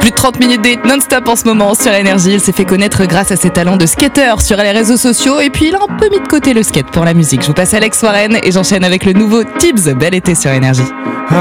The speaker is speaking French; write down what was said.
Plus de 30 minutes de hit non-stop en ce moment sur Énergie. Il s'est fait connaître grâce à ses talents de skater sur les réseaux sociaux et puis il a un peu mis de côté le skate pour la musique. Je vous passe Alex Warren et j'enchaîne avec le nouveau Tibbs. Bel été sur Énergie.